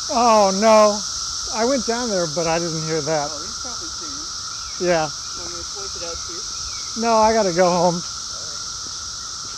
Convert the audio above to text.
Oh, no. I went down there, but I didn't hear that. Oh, he's probably singing. Yeah. Want me to point it out to you? No, I gotta go home.